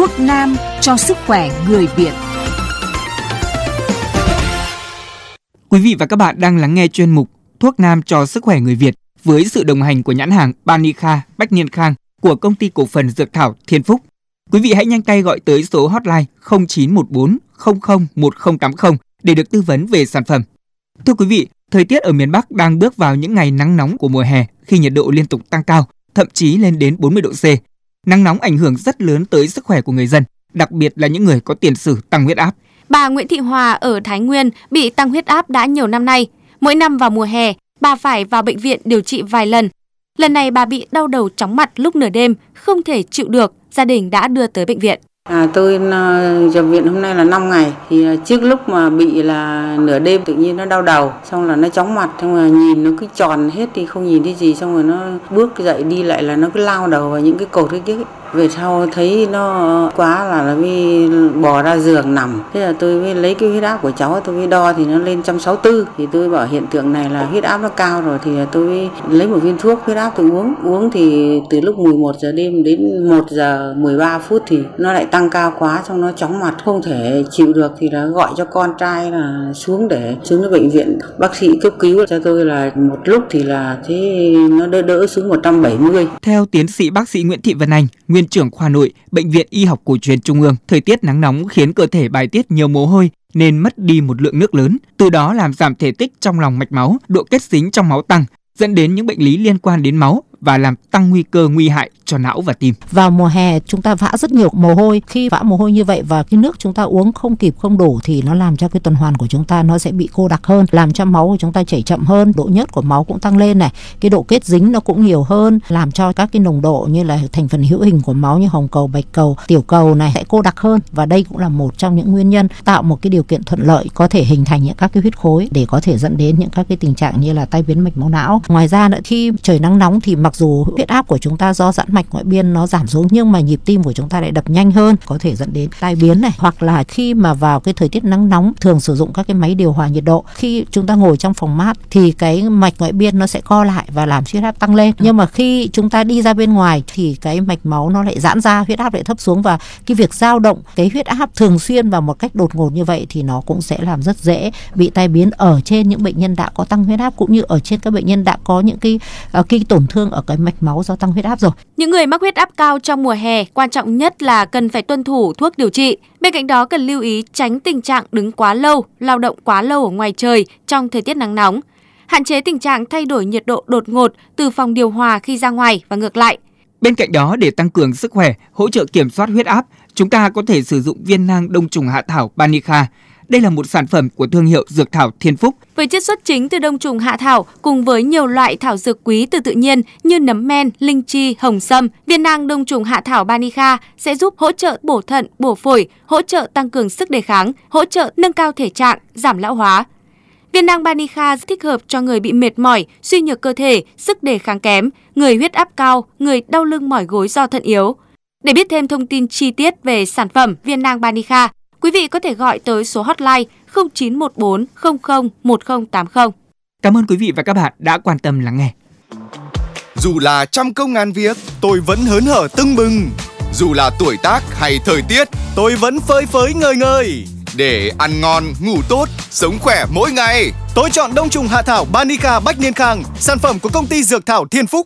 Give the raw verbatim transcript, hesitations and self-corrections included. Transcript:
Thuốc nam cho sức khỏe người Việt. Quý vị và các bạn đang lắng nghe chuyên mục Thuốc nam cho sức khỏe người Việt với sự đồng hành của nhãn hàng Banica Bách Niên Khang của công ty cổ phần Dược thảo Thiên Phúc. Quý vị hãy nhanh tay gọi tới số hotline không chín một bốn không không một không tám không để được tư vấn về sản phẩm. Thưa quý vị, thời tiết ở miền Bắc đang bước vào những ngày nắng nóng của mùa hè khi nhiệt độ liên tục tăng cao, thậm chí lên đến bốn mươi độ C. Nắng nóng ảnh hưởng rất lớn tới sức khỏe của người dân, đặc biệt là những người có tiền sử tăng huyết áp. Bà Nguyễn Thị Hòa ở Thái Nguyên bị tăng huyết áp đã nhiều năm nay. Mỗi năm vào mùa hè, bà phải vào bệnh viện điều trị vài lần. Lần này bà bị đau đầu chóng mặt lúc nửa đêm, không thể chịu được, gia đình đã đưa tới bệnh viện. À, tôi nhập viện hôm nay là năm ngày. Thì trước lúc mà bị là nửa đêm tự nhiên nó đau đầu, xong là nó chóng mặt, xong là nhìn nó cứ tròn hết đi, không nhìn thấy gì, xong rồi nó bước dậy đi lại là nó cứ lao đầu vào những cái cột cái kia. Về sau thấy nó quá là nó mới bò ra giường nằm. Thế là tôi mới lấy cái huyết áp của cháu, tôi mới đo thì nó lên một trăm sáu mươi tư. Thì tôi bảo hiện tượng này là huyết áp nó cao rồi, thì tôi mới lấy một viên thuốc huyết áp tôi uống. Uống thì từ lúc mười một giờ đêm đến một giờ mười ba phút thì nó lại tăng cao quá, xong nó chóng mặt không thể chịu được, thì là gọi cho con trai là xuống để xuống cái bệnh viện. Bác sĩ cấp cứu cho tôi là một lúc thì là thế nó đỡ đỡ xuống một trăm bảy mươi. Theo tiến sĩ bác sĩ Nguyễn Thị Vân Anh, nguyên trưởng khoa nội, Bệnh viện Y học cổ truyền Trung ương, thời tiết nắng nóng khiến cơ thể bài tiết nhiều mồ hôi nên mất đi một lượng nước lớn, từ đó làm giảm thể tích trong lòng mạch máu, độ kết dính trong máu tăng, dẫn đến những bệnh lý liên quan đến máu và làm tăng nguy cơ nguy hại cho não và tim. Vào mùa hè chúng ta vã rất nhiều mồ hôi, khi vã mồ hôi như vậy và cái nước chúng ta uống không kịp, không đủ thì nó làm cho cái tuần hoàn của chúng ta nó sẽ bị cô đặc hơn, làm cho máu của chúng ta chảy chậm hơn, độ nhớt của máu cũng tăng lên này, cái độ kết dính nó cũng nhiều hơn, làm cho các cái nồng độ như là thành phần hữu hình của máu như hồng cầu, bạch cầu, tiểu cầu này sẽ cô đặc hơn, và đây cũng là một trong những nguyên nhân tạo một cái điều kiện thuận lợi có thể hình thành những các cái huyết khối để có thể dẫn đến những các cái tình trạng như là tai biến mạch máu não. Ngoài ra nữa, khi trời nắng nóng thì mặc dù huyết áp của chúng ta do giãn mạch ngoại biên nó giảm xuống nhưng mà nhịp tim của chúng ta lại đập nhanh hơn, có thể dẫn đến tai biến này. Hoặc là khi mà vào cái thời tiết nắng nóng thường sử dụng các cái máy điều hòa nhiệt độ, khi chúng ta ngồi trong phòng mát thì cái mạch ngoại biên nó sẽ co lại và làm huyết áp tăng lên. Nhưng mà khi chúng ta đi ra bên ngoài thì cái mạch máu nó lại giãn ra, huyết áp lại thấp xuống, và cái việc dao động cái huyết áp thường xuyên và một cách đột ngột như vậy thì nó cũng sẽ làm rất dễ bị tai biến ở trên những bệnh nhân đã có tăng huyết áp, cũng như ở trên các bệnh nhân đã có những cái uh, cái tổn thương ở cái mạch máu do tăng huyết áp rồi. Những người mắc huyết áp cao trong mùa hè, quan trọng nhất là cần phải tuân thủ thuốc điều trị. Bên cạnh đó cần lưu ý tránh tình trạng đứng quá lâu, lao động quá lâu ở ngoài trời trong thời tiết nắng nóng. Hạn chế tình trạng thay đổi nhiệt độ đột ngột từ phòng điều hòa khi ra ngoài và ngược lại. Bên cạnh đó, để tăng cường sức khỏe, hỗ trợ kiểm soát huyết áp, chúng ta có thể sử dụng viên nang đông trùng hạ thảo Banica. Đây là một sản phẩm của thương hiệu Dược thảo Thiên Phúc. Với chiết xuất chính từ đông trùng hạ thảo cùng với nhiều loại thảo dược quý từ tự nhiên như nấm men, linh chi, hồng sâm, viên nang đông trùng hạ thảo Banica sẽ giúp hỗ trợ bổ thận, bổ phổi, hỗ trợ tăng cường sức đề kháng, hỗ trợ nâng cao thể trạng, giảm lão hóa. Viên nang Banica thích hợp cho người bị mệt mỏi, suy nhược cơ thể, sức đề kháng kém, người huyết áp cao, người đau lưng mỏi gối do thận yếu. Để biết thêm thông tin chi tiết về sản phẩm viên nang Banica, quý vị có thể gọi tới số hotline không chín một bốn không không một không tám không. Cảm ơn quý vị và các bạn đã quan tâm lắng nghe. Dù là trăm công ngàn việc, tôi vẫn hớn hở tưng bừng. Dù là tuổi tác hay thời tiết, tôi vẫn phơi phới ngời ngời. Để ăn ngon, ngủ tốt, sống khỏe mỗi ngày, tôi chọn đông trùng hạ thảo Banica Bách Niên Khang, sản phẩm của công ty Dược thảo Thiên Phúc.